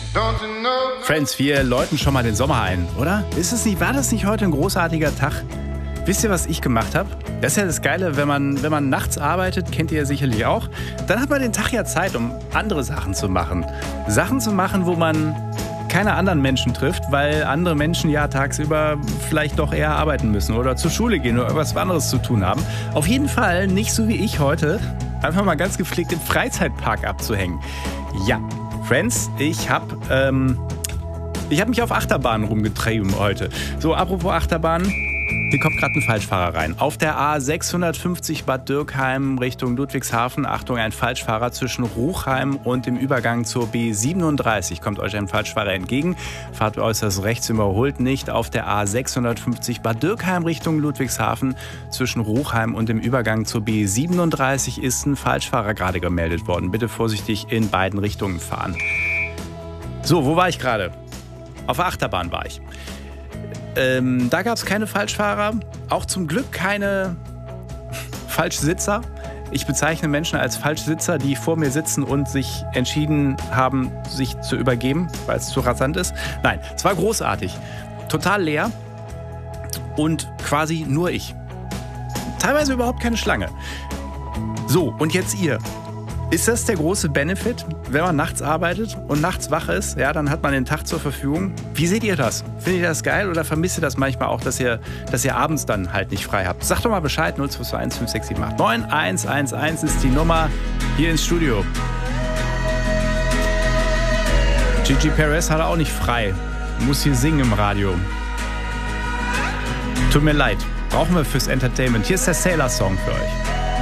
Friends, wir läuten schon mal den Sommer ein, oder? War das nicht heute ein großartiger Tag? Wisst ihr, was ich gemacht habe? Das ist ja das Geile, wenn man nachts arbeitet, kennt ihr ja sicherlich auch, dann hat man den Tag ja Zeit, um andere Sachen zu machen. Sachen zu machen, wo man keine anderen Menschen trifft, weil andere Menschen ja tagsüber vielleicht doch eher arbeiten müssen oder zur Schule gehen oder irgendwas anderes zu tun haben. Auf jeden Fall nicht so wie ich heute, einfach mal ganz gepflegt im Freizeitpark abzuhängen. Ja, Friends, ich habe mich auf Achterbahnen rumgetrieben heute. So, apropos Achterbahnen. Hier kommt gerade ein Falschfahrer rein. Auf der A650 Bad Dürkheim Richtung Ludwigshafen. Achtung, ein Falschfahrer zwischen Ruchheim und dem Übergang zur B37. Kommt euch ein Falschfahrer entgegen. Fahrt äußerst rechts, überholt nicht. Auf der A650 Bad Dürkheim Richtung Ludwigshafen zwischen Ruchheim und dem Übergang zur B37 ist ein Falschfahrer gerade gemeldet worden. Bitte vorsichtig in beiden Richtungen fahren. So, wo war ich gerade? Auf der Achterbahn war ich. Da gab es keine Falschfahrer, auch zum Glück keine Falschsitzer. Ich bezeichne Menschen als Falschsitzer, die vor mir sitzen und sich entschieden haben, sich zu übergeben, weil es zu rasant ist. Nein, es war großartig. Total leer und quasi nur ich. Teilweise überhaupt keine Schlange. So, und jetzt ihr. Ist das der große Benefit, wenn man nachts arbeitet und nachts wach ist? Ja, dann hat man den Tag zur Verfügung. Wie seht ihr das? Findet ihr das geil oder vermisst ihr das manchmal auch, dass ihr abends dann halt nicht frei habt? Sagt doch mal Bescheid, 0221 5678 9111 ist die Nummer hier ins Studio. Gigi Perez hat auch nicht frei. Muss hier singen im Radio. Tut mir leid. Brauchen wir fürs Entertainment. Hier ist der Sailor Song für euch.